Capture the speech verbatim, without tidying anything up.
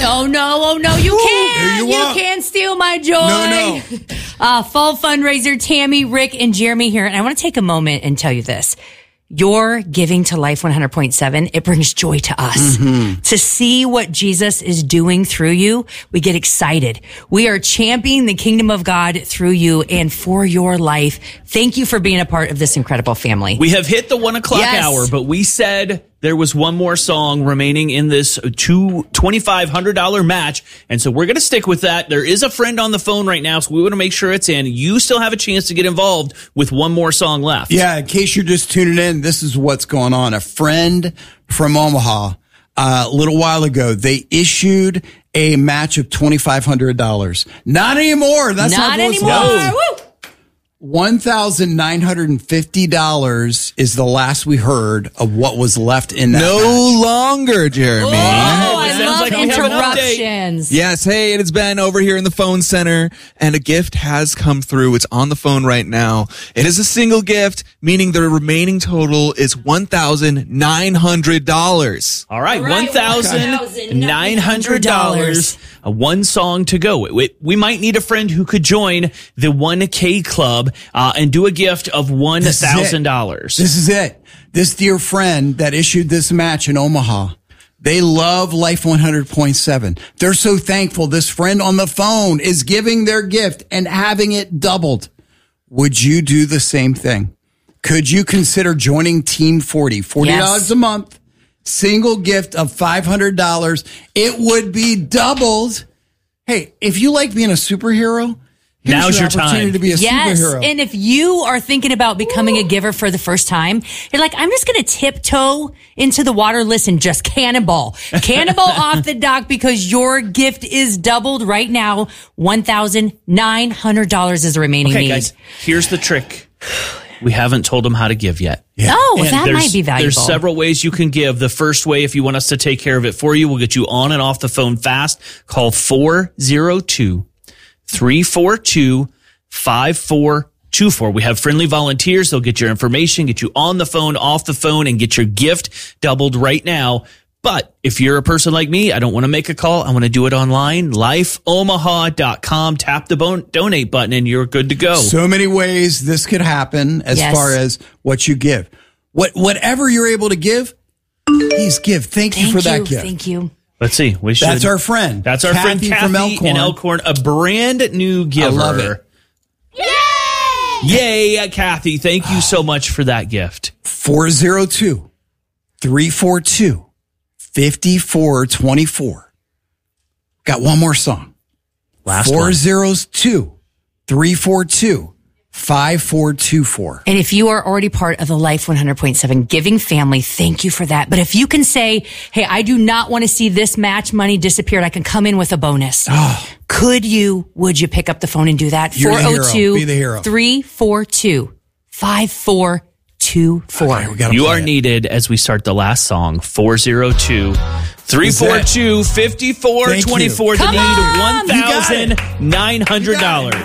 Oh, no, oh, no, you can't. you You, are. can't steal my joy. No, no. Uh, fall fundraiser, Tammy, Rick, and Jeremy here. And I want to take a moment and tell you this. Your giving to Life one hundred point seven, it brings joy to us. Mm-hmm. To see what Jesus is doing through you, we get excited. We are championing the kingdom of God through you and for your life. Thank you for being a part of this incredible family. We have hit the one o'clock Yes. hour, but we said there was one more song remaining in this two twenty-five hundred dollars match. And so we're going to stick with that. There is a friend on the phone right now, so we want to make sure it's in. You still have a chance to get involved with one more song left. Yeah, in case you're just tuning in, this is what's going on. A friend from Omaha, uh, a little while ago, they issued a match of twenty-five hundred dollars. Not anymore. That's Not how it goes. anymore. No. Woo. one thousand nine hundred fifty dollars is the last we heard of what was left in that No match. longer, Jeremy. Oh, I It sounds love like we have an update. interruptions. Yes, hey, it is Ben over here in the phone center, and a gift has come through. It's on the phone right now. It is a single gift, meaning the remaining total is one thousand nine hundred dollars. All right, All one right, thousand nine hundred dollars. Uh, one song to go. We, we might need a friend who could join the one K Club uh, and do a gift of one thousand dollars. This is it. This dear friend that issued this match in Omaha, they love Life one hundred point seven. They're so thankful this friend on the phone is giving their gift and having it doubled. Would you do the same thing? Could you consider joining Team forty? forty dollars Yes. a month, single gift of five hundred dollars. It would be doubled. Hey, if you like being a superhero, here's Now's your opportunity time. to be a Yes, superhero. and if you are thinking about becoming a giver for the first time, you're like, I'm just going to tiptoe into the water. Listen, just cannonball. Cannonball off the dock because your gift is doubled right now. one thousand nine hundred dollars is the remaining Okay, need. guys, here's the trick. We haven't told them how to give yet. Oh, And that there's- might be valuable. There's several ways you can give. The first way, if you want us to take care of it for you, we'll get you on and off the phone fast. Call four oh two, three four two, five four two four. We have friendly volunteers. They'll get your information, get you on the phone, off the phone, and get your gift doubled right now. But if you're a person like me, I don't want to make a call. I want to do it online. life omaha dot com. Tap the bon- donate button and you're good to go. So many ways this could happen as Yes. far as what you give. What Whatever you're able to give, please give. Thank, Thank you for you. that gift. Thank you. Let's see. We should. That's our friend. That's our Kathy friend Kathy from Elkhorn. in Elkhorn, a brand new giver. love it. Yay, uh, Kathy. Thank you so much for that gift. four oh two, three four two, five four two four. Got one more song. Last four one. oh two, three four two, five four two four. And if you are already part of the Life one hundred point seven giving family, thank you for that. But if you can say, hey, I do not want to see this match money disappear, I can come in with a bonus. Could you, would you pick up the phone and do that? You're the hero. Be the hero. three four two, five four two four. Okay, we gotta You play are it. needed as we start the last song. four oh two, three four two, five four two four. Thank you. The Come need on! one thousand nine hundred dollars.